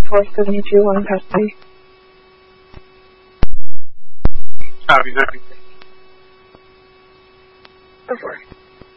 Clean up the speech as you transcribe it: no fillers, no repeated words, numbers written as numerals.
472 1 custody. Copy that. Go for it.